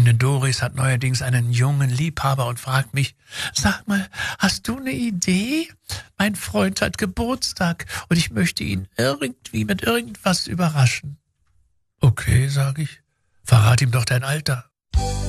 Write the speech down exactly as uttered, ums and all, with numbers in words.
Freundin Doris hat neuerdings einen jungen Liebhaber und fragt mich, sag mal, hast du eine Idee? Mein Freund hat Geburtstag und ich möchte ihn irgendwie mit irgendwas überraschen. Okay, sage ich, verrat ihm doch dein Alter.